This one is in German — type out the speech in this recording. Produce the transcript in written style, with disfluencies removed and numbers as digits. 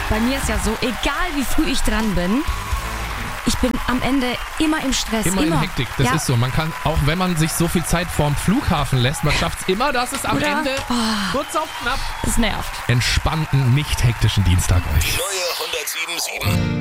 Bei mir ist ja so, egal wie früh ich dran bin, ich bin am Ende immer im Stress. Immer in Hektik, das Ja. ist so. Man kann, auch wenn man sich so viel Zeit vorm Flughafen lässt, man schafft es immer, dass es am Oder? Ende kurz auf knapp Das nervt. entspannten, nicht hektischen Dienstag euch. Neue 107.7.